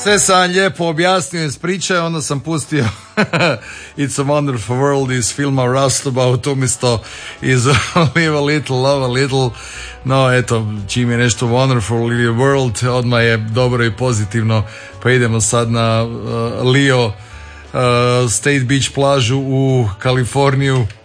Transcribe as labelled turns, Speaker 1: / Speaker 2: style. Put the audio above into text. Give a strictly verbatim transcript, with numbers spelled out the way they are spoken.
Speaker 1: Sve sam lijepo objasnio iz priče, onda sam pustio It's a Wonderful World iz filma Rustabout umjesto iz Live a Little, Love a Little. No eto, čim je nešto wonderful ili world, odmah je dobro i pozitivno. Pa idemo sad na uh, Leo uh, State Beach plažu u Kaliforniju.